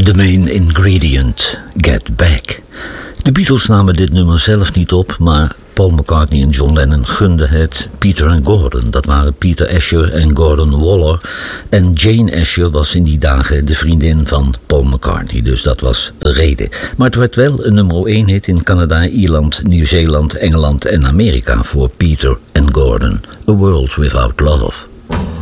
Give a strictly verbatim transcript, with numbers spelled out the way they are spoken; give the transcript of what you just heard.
The main ingredient, Get Back. De Beatles namen dit nummer zelf niet op, maar Paul McCartney en John Lennon gunden het Peter en Gordon. Dat waren Peter Asher en Gordon Waller. En Jane Asher was in die dagen de vriendin van Paul McCartney, dus dat was de reden. Maar het werd wel een nummer één hit in Canada, Ierland, Nieuw-Zeeland, Engeland en Amerika voor Peter en Gordon. A World Without Love.